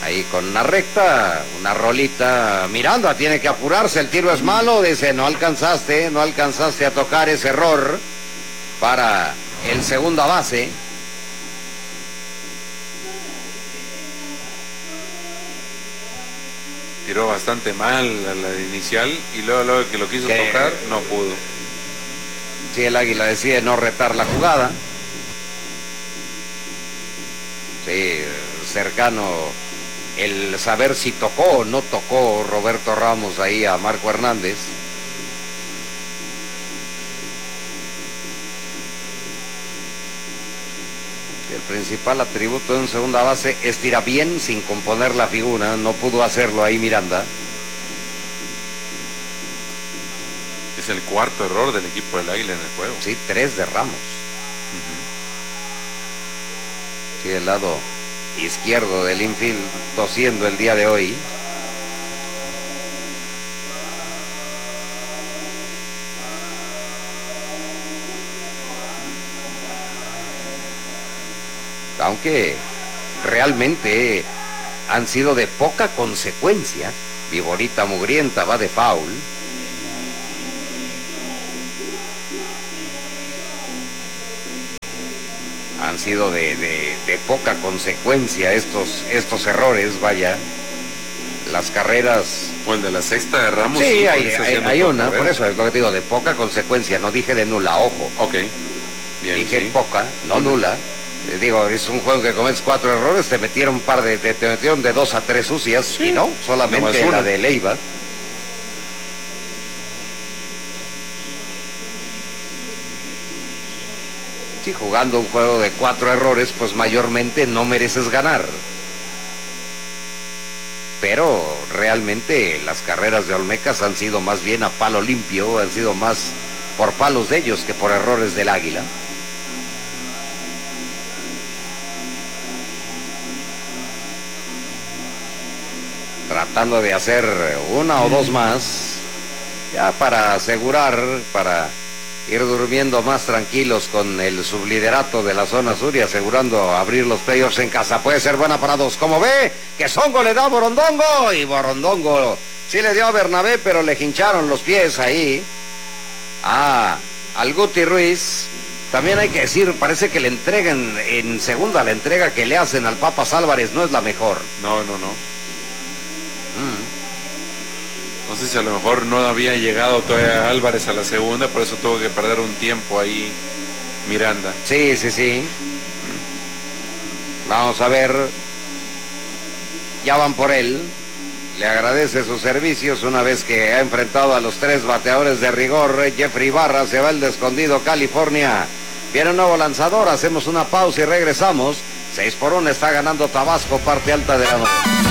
Ahí con una recta, una rolita. Miranda tiene que apurarse, el tiro es malo. Dice, no alcanzaste a tocar ese error para el segunda base. Tiró bastante mal a la inicial y luego que lo quiso tocar, no pudo. Sí, el Águila decide no retar la jugada. Sí, cercano el saber si tocó o no tocó Roberto Ramos ahí a Marco Hernández. El principal atributo en segunda base es tirar bien sin componer la figura. No pudo hacerlo ahí Miranda. Es el cuarto error del equipo del Águila en el juego. Sí, 3 de Ramos. Sí, el lado izquierdo del infield tosiendo el día de hoy. Aunque realmente han sido de poca consecuencia. Viborita mugrienta va de foul. Han sido de poca consecuencia estos errores, vaya. Las carreras... O el de la sexta de Ramos. Sí, hay una, por eso es lo que te digo, de poca consecuencia. No dije de nula, ojo. Ok, bien. Dije sí. Poca, no nula. Digo, es un juego que cometes 4 errores, te metieron un par te metieron de 2 a 3 sucias, sí. Y no, solamente la de Leiva. Sí, jugando un juego de 4 errores, pues mayormente no mereces ganar. Pero realmente las carreras de Olmecas han sido más bien a palo limpio, han sido más por palos de ellos que por errores del Águila. Tratando de hacer 1 o 2 más, ya para asegurar, para ir durmiendo más tranquilos con el subliderato de la zona sur y asegurando abrir los playoffs en casa. Puede ser buena para 2. Como ve, que Songo le da a Borondongo, y Borondongo sí le dio a Bernabé, pero le hincharon los pies ahí. Al Guti Ruiz. También hay que decir, parece que le entregan en segunda, la entrega que le hacen al Papas Álvarez no es la mejor. No. No sé si a lo mejor no había llegado todavía Álvarez a la segunda, por eso tuvo que perder un tiempo ahí Miranda. Sí. Vamos a ver. Ya van por él. Le agradece sus servicios una vez que ha enfrentado a los 3 bateadores de rigor. Jeffrey Ibarra se va al de Escondido, California. Viene un nuevo lanzador, hacemos una pausa y regresamos. 6-1 está ganando Tabasco, parte alta de la noche.